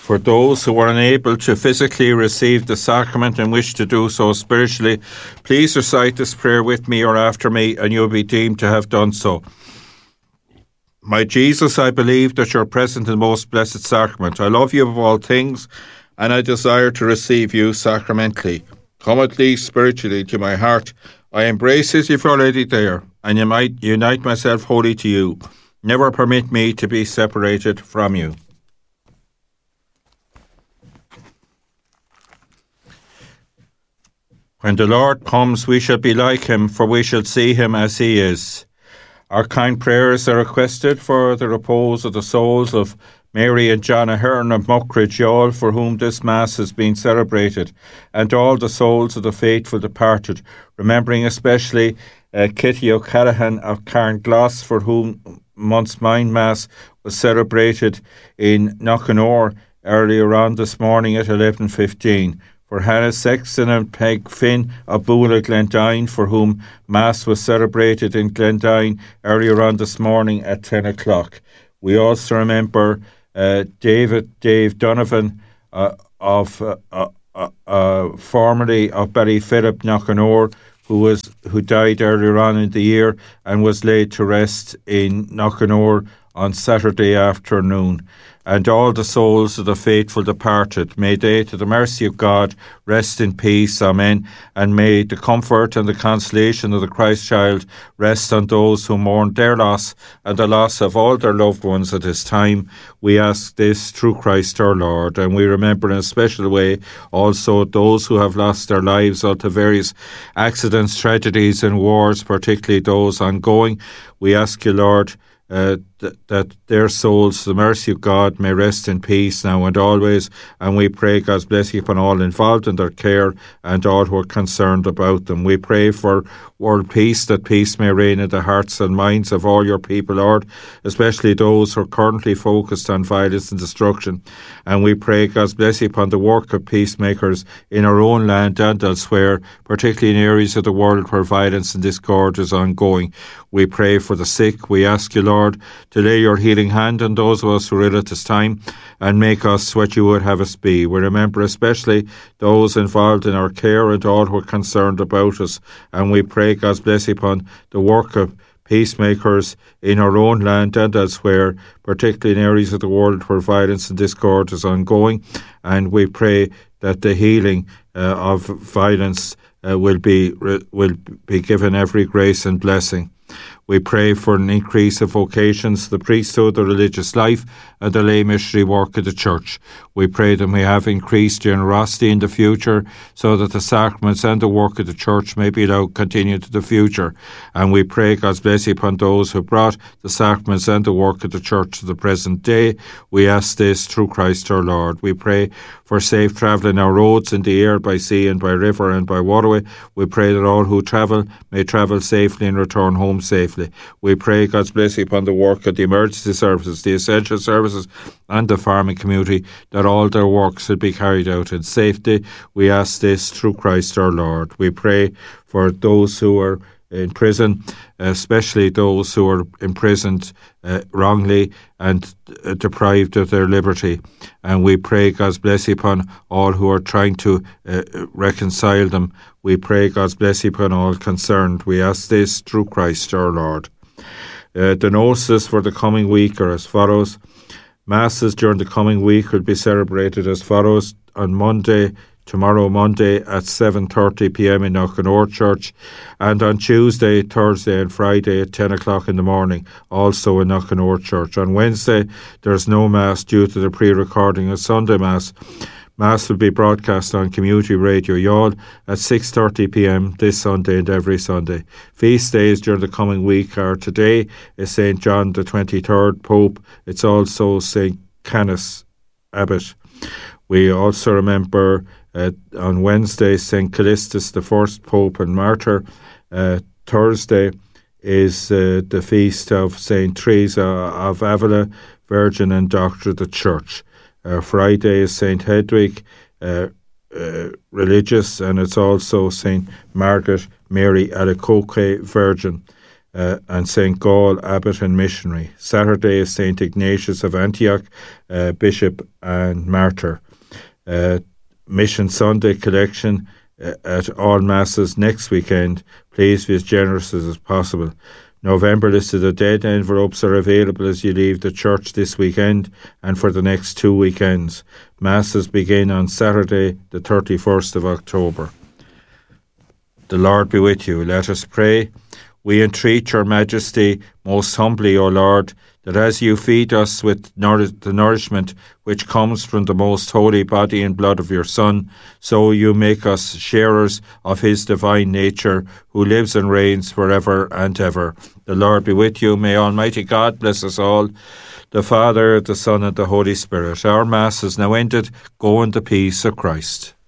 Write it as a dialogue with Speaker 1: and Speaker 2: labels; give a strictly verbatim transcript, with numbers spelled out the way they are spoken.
Speaker 1: For those who are unable to physically receive the sacrament and wish to do so spiritually, please recite this prayer with me or after me, and you'll be deemed to have done so. My Jesus, I believe that you're present in the most blessed sacrament. I love you above all things, and I desire to receive you sacramentally. Come at least spiritually to my heart. I embrace it if you're already there, and you might unite myself wholly to you. Never permit me to be separated from you. When the Lord comes, we shall be like him, for we shall see him as he is. Our kind prayers are requested for the repose of the souls of Mary and John Ahern of Muckridge Youghal, for whom this Mass has been celebrated, and all the souls of the faithful departed, remembering especially uh, Kitty O'Callaghan of Carnglass, for whom Month's Mind Mass was celebrated in Knockanore earlier on this morning at eleven fifteen. For Hannah Sexton and Peg Finn of Boola Glendine, for whom Mass was celebrated in Glendine earlier on this morning at ten o'clock. We also remember uh, David Dave Donovan uh, of uh, uh, uh, uh, formerly of Ballyphillip Knockanore, who was who died earlier on in the year and was laid to rest in Knockanore on Saturday afternoon. And all the souls of the faithful departed, may they, to the mercy of God, rest in peace. Amen. And may the comfort and the consolation of the Christ child rest on those who mourn their loss and the loss of all their loved ones at this time. We ask this through Christ our Lord. And we remember in a special way also those who have lost their lives out of various accidents, tragedies and wars, particularly those ongoing. We ask you, Lord, Uh, th- that their souls, the mercy of God, may rest in peace now and always. And we pray God's blessing upon all involved in their care and all who are concerned about them. We pray for world peace, that peace may reign in the hearts and minds of all your people, Lord, especially those who are currently focused on violence and destruction. And we pray God's blessing upon the work of peacemakers in our own land and elsewhere, particularly in areas of the world where violence and discord is ongoing. We pray for the sick. We ask you, Lord, to lay your healing hand on those of us who are ill at this time and make us what you would have us be. We remember especially those involved in our care and all who are concerned about us. And we pray God's blessing upon the work of peacemakers in our own land and elsewhere, particularly in areas of the world where violence and discord is ongoing. And we pray that the healing uh, of violence uh, will be will be given every grace and blessing. We pray for an increase of vocations, the priesthood, the religious life, and the lay missionary work of the Church. We pray that we have increased generosity in the future, so that the sacraments and the work of the Church may be allowed to continue to the future. And we pray God's blessing upon those who brought the sacraments and the work of the Church to the present day. We ask this through Christ our Lord. We pray for safe travel in our roads, in the air, by sea and by river and by waterway. We pray that all who travel may travel safely and return home safely. We pray God's blessing upon the work of the emergency services, the essential services and the farming community, that all their works will be carried out in safety. We ask this through Christ our Lord. We pray for those who are in prison, especially those who are imprisoned uh, wrongly and uh, deprived of their liberty. And we pray God's blessing upon all who are trying to uh, reconcile them. We pray God's blessing upon all concerned. We ask this through Christ our Lord. Uh, the notices for the coming week are as follows. Masses during the coming week will be celebrated as follows. On Monday, tomorrow Monday at seven thirty p.m. in Knockanore Church, and on Tuesday, Thursday and Friday at ten o'clock in the morning, also in Knockanore Church. On Wednesday, there's no Mass due to the pre-recording of Sunday Mass. Mass will be broadcast on Community Radio Youghal at six thirty p.m. this Sunday and every Sunday. Feast days during the coming week are today is Saint John the twenty-third Pope. It's also Saint Canis Abbot. We also remember uh, on Wednesday Saint Callistus the first Pope and Martyr. Uh, Thursday is uh, the feast of Saint Teresa of Avila, Virgin and Doctor of the Church. Uh, Friday is Saint Hedwig, uh, uh, religious, and it's also Saint Margaret Mary Alacoque, Virgin. uh, and Saint Gall, Abbot and Missionary. Saturday is Saint Ignatius of Antioch, uh, Bishop and Martyr. Uh, Mission Sunday collection uh, at all Masses next weekend. Please be as generous as possible. November list of the dead envelopes are available as you leave the church this weekend and for the next two weekends. Masses begin on Saturday, the thirty-first of October. The Lord be with you. Let us pray. We entreat your Majesty most humbly, O Lord, that as you feed us with nour- the nourishment which comes from the most holy body and blood of your Son, so you make us sharers of his divine nature, who lives and reigns forever and ever. The Lord be with you. May Almighty God bless us all, the Father, the Son, and the Holy Spirit. Our Mass is now ended. Go in the peace of Christ.